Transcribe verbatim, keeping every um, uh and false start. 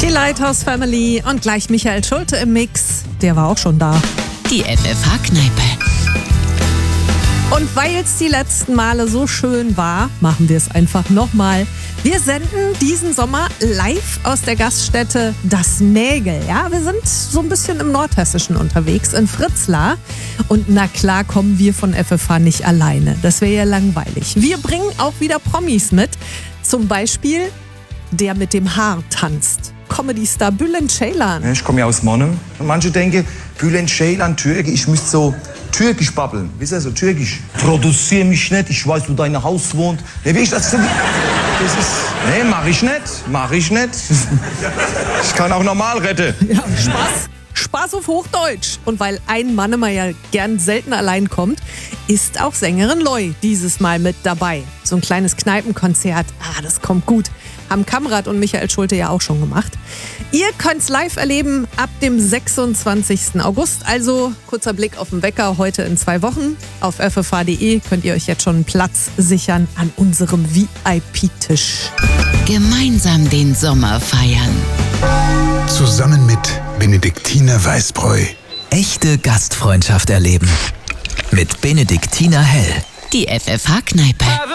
Lighthouse Family und gleich Michael Schulte im Mix. Der war auch schon da. Die F F H-Kneipe. Und weil es die letzten Male so schön war, machen wir es einfach nochmal. Wir senden diesen Sommer live aus der Gaststätte Das Nägel. Ja, wir sind so ein bisschen im Nordhessischen unterwegs, in Fritzlar. Und na klar kommen wir von F F H nicht alleine. Das wäre ja langweilig. Wir bringen auch wieder Promis mit. Zum Beispiel der mit dem Haar tanzt. Comedy-Star Bülent Ceylan. Ich komme ja aus Monum. Und manche denken, Bülent Ceylan, Türke, ich müsste so türkisch babbeln. Wisst ihr, so türkisch. Produziere mich nicht, ich weiß, wo dein Haus wohnt. Nee, wie ich das, das ist, nee, mach ich nicht, mach ich nicht. Ich kann auch normal retten. Ja, Spaß. Spaß auf Hochdeutsch. Und weil ein Mann immer ja gern selten allein kommt, ist auch Sängerin Loi dieses Mal mit dabei. So ein kleines Kneipenkonzert. Ah, das kommt gut. Haben Kamrat und Michael Schulte ja auch schon gemacht. Ihr könnt's live erleben ab dem sechsundzwanzigsten August. Also kurzer Blick auf den Wecker heute in zwei Wochen. Auf f f h punkt d e könnt ihr euch jetzt schon einen Platz sichern an unserem V I P-Tisch. Gemeinsam den Sommer feiern. Zusammen mit Benediktiner Weißbräu. Echte Gastfreundschaft erleben. Mit Benediktiner Hell. Die F F H-Kneipe.